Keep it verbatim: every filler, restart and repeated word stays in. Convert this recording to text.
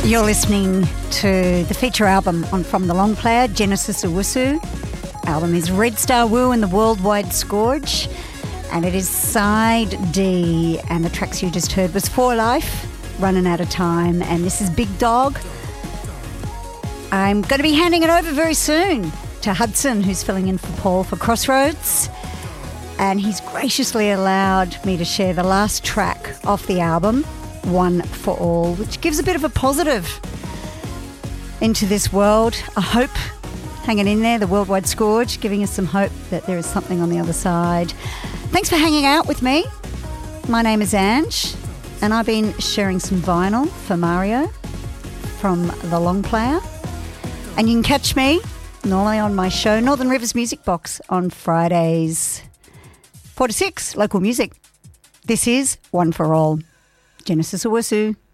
You're listening to the feature album on From the Long Player, Genesis Owusu. Album is Red Star Woo and the Worldwide Scourge, and it is side D, and the tracks you just heard was For Life, Running Out of Time, and this is Big Dog. I'm going to be handing it over very soon to Hudson, who's filling in for Paul for Crossroads, and he's graciously allowed me to share the last track off the album, One for All, which gives a bit of a positive into this world, a hope hanging in there, the Worldwide Scourge, giving us some hope that there is something on the other side. Thanks for hanging out with me. My name is Ange, and I've been sharing some vinyl for Mario from The Long Player. And you can catch me normally on my show, Northern Rivers Music Box, on Fridays, four to six, local music. This is One for All. Genesis Owusu.